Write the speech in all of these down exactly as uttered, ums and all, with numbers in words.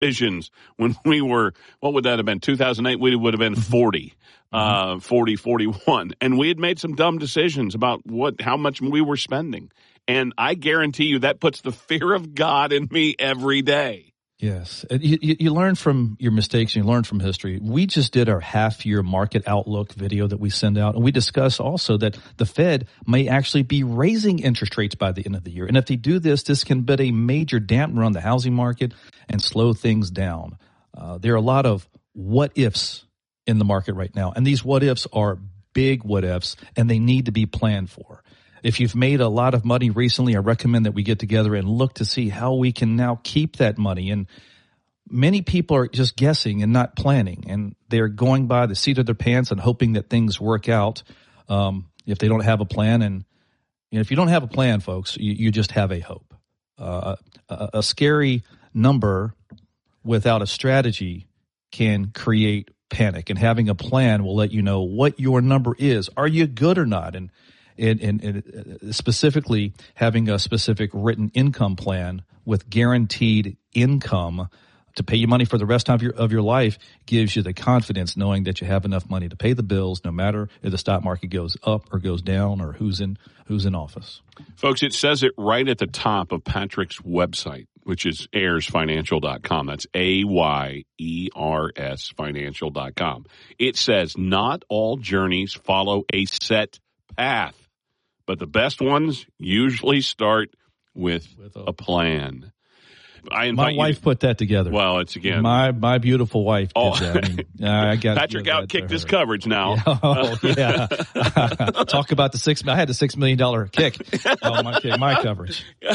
decisions when we were, what would that have been, two thousand eight? We would have been forty, uh, forty, forty-one. And we had made some dumb decisions about what, how much we were spending. And I guarantee you that puts the fear of God in me every day. Yes. You, you, you learn from your mistakes and you learn from history. We just did our half-year market outlook video that we send out, and we discuss also that the Fed may actually be raising interest rates by the end of the year. And if they do this, this can put a major dampener on the housing market and slow things down. Uh, there are a lot of what-ifs in the market right now, and these what-ifs are big what-ifs, and they need to be planned for. If you've made a lot of money recently, I recommend that we get together and look to see how we can now keep that money. And many people are just guessing and not planning, and they're going by the seat of their pants and hoping that things work out um, if they don't have a plan. And you know, if you don't have a plan, folks, you, you just have a hope. Uh, a, a scary number without a strategy can create panic, and having a plan will let you know what your number is. Are you good or not? And And, and, and specifically having a specific written income plan with guaranteed income to pay you money for the rest of your of your life gives you the confidence knowing that you have enough money to pay the bills no matter if the stock market goes up or goes down or who's in who's in office. Folks, it says it right at the top of Patrick's website, which is ayers financial dot com. That's A Y E R S financial dot com. It says not all journeys follow a set path, but the best ones usually start with, with a, a plan. I invite my wife you, put that together. Well, it's again my my beautiful wife. Oh. Did that. I mean, I got Patrick outkicked his coverage now. Yeah. Oh yeah, talk about the six. I had the six million dollar kick on my my coverage. Yeah,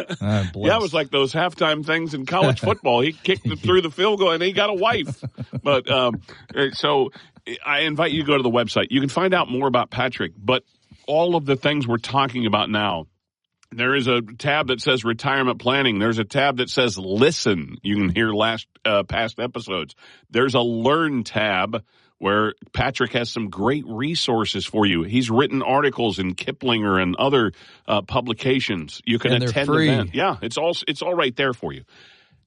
it was like those halftime things in college football. He kicked it through the field goal and he got a wife. But um, so I invite you to go to the website. You can find out more about Patrick, but all of the things we're talking about now. There is a tab that says retirement planning. There's a tab that says listen. You can hear last uh, past episodes. There's a learn tab where Patrick has some great resources for you. He's written articles in Kiplinger and other uh, publications. You can and attend free. events. Yeah, it's all it's all right there for you.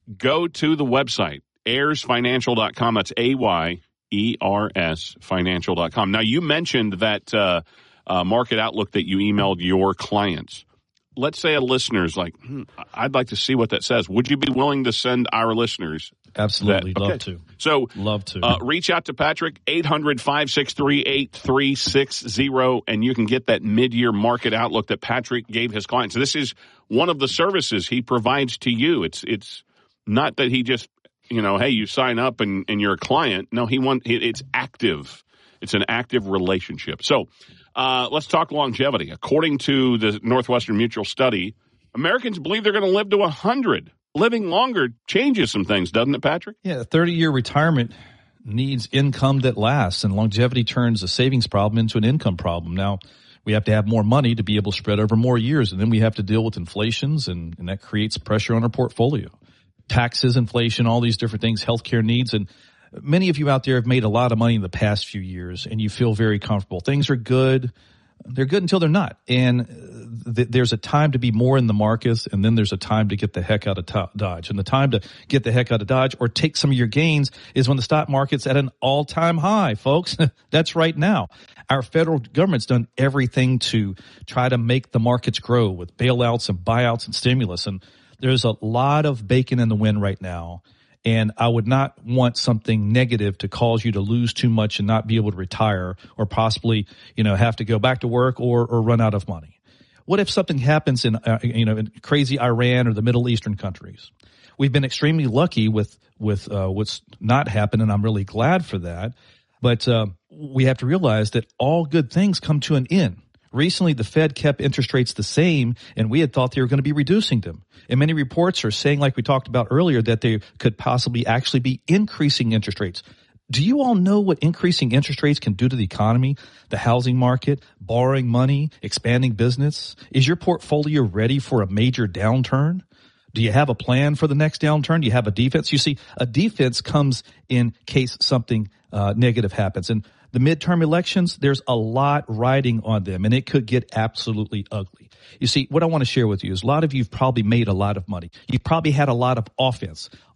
Go to the website, ayers financial dot com. That's A Y E R S financial dot com. Now, you mentioned that uh, uh, market outlook that you emailed your clients. Let's say a listener's like, hmm, I'd like to see what that says. Would you be willing to send our listeners? Absolutely. That? Love Okay. to. So love to. Uh, reach out to Patrick, eight hundred, five six three, eight three six zero, and you can get that mid-year market outlook that Patrick gave his clients. This is one of the services he provides to you. It's it's not that he just, you know, hey, you sign up and, and you're a client. No, he want it's active. It's an active relationship. So Uh, let's talk longevity. According to the Northwestern Mutual study, Americans believe they're going to live to one hundred. Living longer changes some things, doesn't it, Patrick? Yeah, thirty-year retirement needs income that lasts, and longevity turns a savings problem into an income problem. Now, we have to have more money to be able to spread over more years, and then we have to deal with inflations, and, and that creates pressure on our portfolio. Taxes, inflation, all these different things, healthcare needs, and many of you out there have made a lot of money in the past few years, and you feel very comfortable. Things are good. They're good until they're not. And th- there's a time to be more in the markets, and then there's a time to get the heck out of to- Dodge. And the time to get the heck out of Dodge or take some of your gains is when the stock market's at an all-time high, folks. That's right now. Our federal government's done everything to try to make the markets grow with bailouts and buyouts and stimulus. And there's a lot of bacon in the wind right now. And I would not want something negative to cause you to lose too much and not be able to retire or possibly, you know, have to go back to work or, or run out of money. What if something happens in, uh, you know, in crazy Iran or the Middle Eastern countries? We've been extremely lucky with, with, uh, what's not happened, and I'm really glad for that. But, uh, we have to realize that all good things come to an end. Recently, the Fed kept interest rates the same, and we had thought they were going to be reducing them. And many reports are saying, like we talked about earlier, that they could possibly actually be increasing interest rates. Do you all know what increasing interest rates can do to the economy, the housing market, borrowing money, expanding business? Is your portfolio ready for a major downturn? Do you have a plan for the next downturn? Do you have a defense? You see, a defense comes in case something uh, negative happens. And the midterm elections, there's a lot riding on them, and it could get absolutely ugly. You see, what I want to share with you is a lot of you have probably made a lot of money. You've probably had a lot of offense.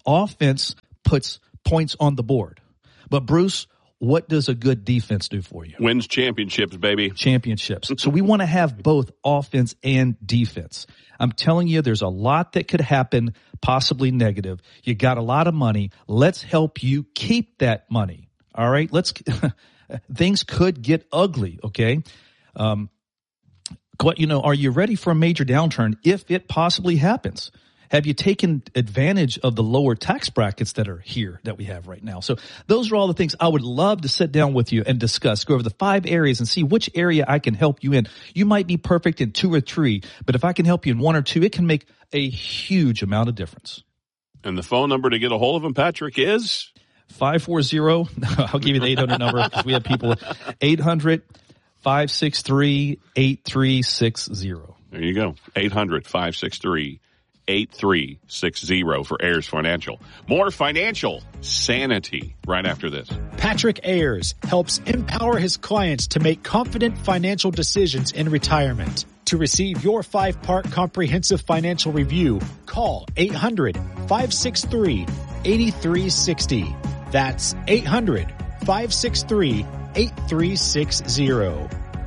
Offense puts points on the board. But, Bruce, what does a good defense do for you? Wins championships, baby. Championships. So we want to have both offense and defense. I'm telling you, there's a lot that could happen, possibly negative. You got a lot of money. Let's help you keep that money. All right? Let's things could get ugly, okay? Um, you know, are you ready for a major downturn if it possibly happens? Have you taken advantage of the lower tax brackets that are here that we have right now? So those are all the things I would love to sit down with you and discuss, go over the five areas and see which area I can help you in. You might be perfect in two or three, but if I can help you in one or two, it can make a huge amount of difference. And the phone number to get a hold of him, Patrick, is? five four zero, I'll give you the eight hundred number because we have people, eight hundred, five six three, eight three six zero. There you go, eight hundred, five six three, eight three six zero for Ayers Financial. More financial sanity right after this. Patrick Ayers helps empower his clients to make confident financial decisions in retirement. To receive your five-part comprehensive financial review, call eight hundred, five six three, eight three six zero. That's eight hundred, five six three, eight three six zero.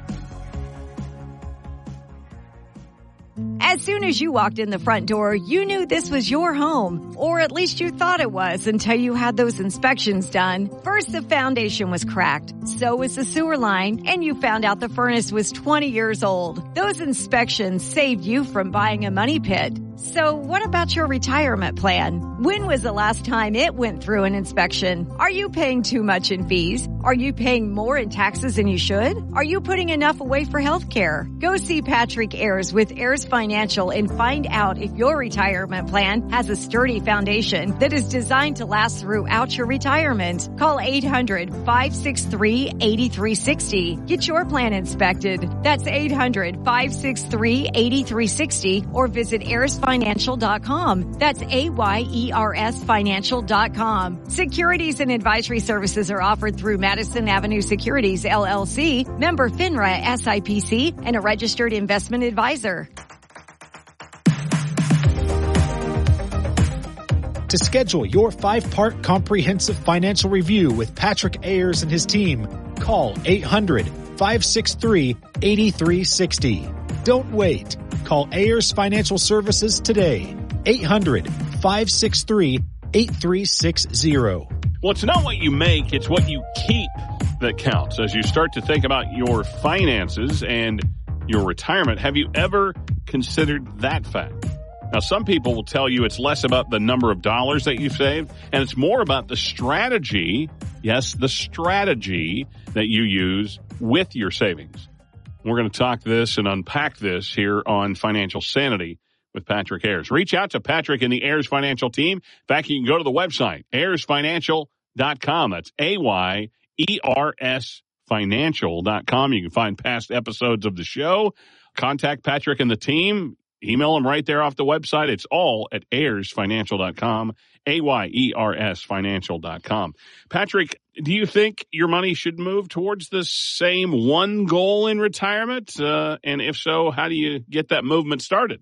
As soon as you walked in the front door, you knew this was your home, or at least you thought it was until you had those inspections done. First, the foundation was cracked, so was the sewer line, and you found out the furnace was twenty years old. Those inspections saved you from buying a money pit. So what about your retirement plan? When was the last time it went through an inspection? Are you paying too much in fees? Are you paying more in taxes than you should? Are you putting enough away for health care? Go see Patrick Ayers with Ayers Financial and find out if your retirement plan has a sturdy foundation that is designed to last throughout your retirement. Call eight hundred, five six three, eight three six zero. Get your plan inspected. That's eight hundred, five six three, eight three six zero or visit ayers financial dot com. That's A Y E R S financial dot com. Securities and advisory services are offered through Madison Avenue Securities, L L C, member FINRA S I P C, and a registered investment advisor. To schedule your five-part comprehensive financial review with Patrick Ayers and his team, call eight hundred, five six three, eight three six zero. Don't wait. Call Ayers Financial Services today. eight hundred, five six three, eight three six zero. Well, it's not what you make, it's what you keep that counts. As you start to think about your finances and your retirement, have you ever considered that fact? Now, some people will tell you it's less about the number of dollars that you save, and it's more about the strategy, yes, the strategy that you use with your savings. We're going to talk this and unpack this here on Financial Sanity with Patrick Ayers. Reach out to Patrick and the Ayers Financial team. In fact, you can go to the website, ayers financial dot com. That's A Y E R S financial dot com. You can find past episodes of the show. Contact Patrick and the team. Email them right there off the website. It's all at ayers financial dot com, A Y E R S financial dot com. Patrick, do you think your money should move towards the same one goal in retirement? Uh, and if so, how do you get that movement started?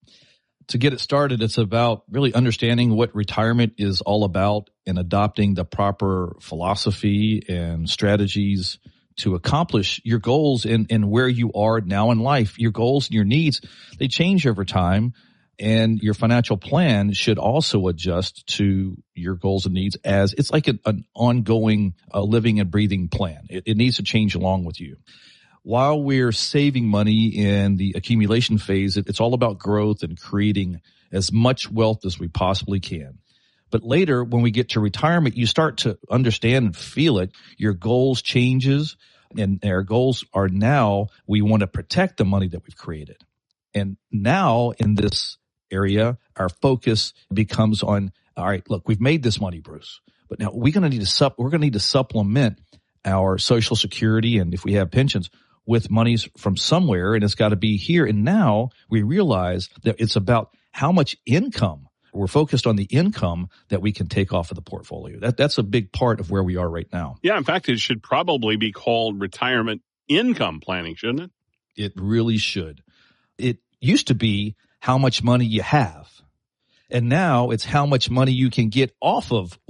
To get it started, it's about really understanding what retirement is all about and adopting the proper philosophy and strategies to accomplish your goals and, and where you are now in life. Your goals and your needs, they change over time, and your financial plan should also adjust to your goals and needs as it's like an, an ongoing uh, living and breathing plan. It, it needs to change along with you. While we're saving money in the accumulation phase, it, it's all about growth and creating as much wealth as we possibly can. But later, when we get to retirement, you start to understand and feel it. Your goals changes, and our goals are now we want to protect the money that we've created. And now in this area, our focus becomes on, all right, look, we've made this money, Bruce, but now we're going to need to sup, we're going to need to supplement our Social Security, and if we have pensions, with monies from somewhere, and it's got to be here. And now we realize that it's about how much income. We're focused on the income that we can take off of the portfolio. That That's a big part of where we are right now. Yeah, in fact, it should probably be called retirement income planning, shouldn't it? It really should. It used to be how much money you have. And now it's how much money you can get off of